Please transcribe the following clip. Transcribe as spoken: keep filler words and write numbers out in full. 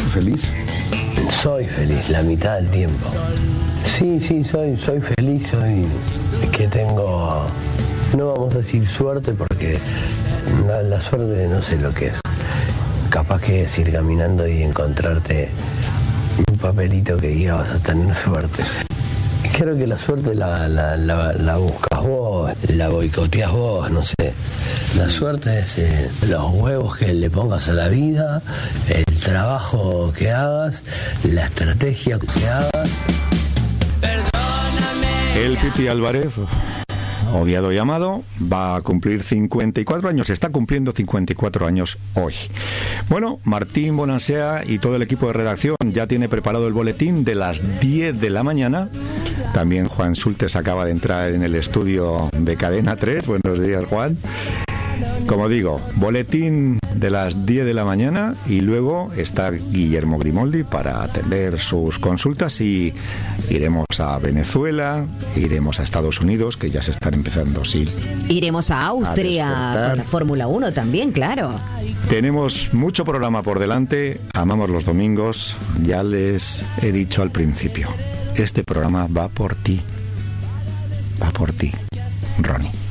feliz? Soy feliz la mitad del tiempo. Sí, sí, soy, soy feliz, soy que tengo, no vamos a decir suerte porque la, la suerte no sé lo que es. Capaz que es ir caminando y encontrarte un papelito que diga vas a tener suerte. Creo que la suerte la, la, la, la buscas vos, la boicoteás vos, no sé. La suerte es eh, los huevos que le pongas a la vida, el trabajo que hagas, la estrategia que hagas. El Piti Álvarez, odiado y amado, va a cumplir cincuenta y cuatro años, está cumpliendo cincuenta y cuatro años hoy. Bueno, Martín Bonansea y todo el equipo de redacción ya tiene preparado el boletín de las diez de la mañana. También Juan Sultes acaba de entrar en el estudio de Cadena tres. Buenos días, Juan. Como digo, boletín de las diez de la mañana y luego está Guillermo Grimoldi para atender sus consultas y iremos a Venezuela, iremos a Estados Unidos, que ya se están empezando, sí. Iremos a Austria a con la Fórmula uno también, claro. Tenemos mucho programa por delante, amamos los domingos, ya les he dicho al principio, este programa va por ti, va por ti, Ronnie.